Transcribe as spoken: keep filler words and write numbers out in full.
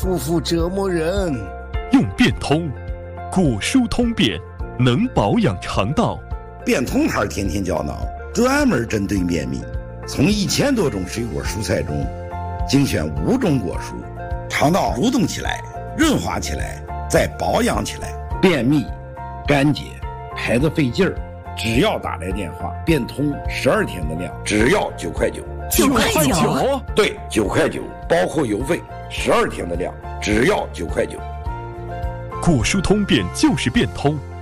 反复折磨人。 用变通，果蔬通便，能保养肠道。 变通牌天天胶囊专门针对便秘，从一千多种水果蔬菜中精选五种果蔬，肠道蠕动起来，润滑起来，再保养起来。便秘、干结、排得费劲儿，只要打来电话，变通十二天的量，只要九块九。 九块九？ 对，九块九，包括邮费，十二天的量，只要九块九。 果蔬通便就是变通。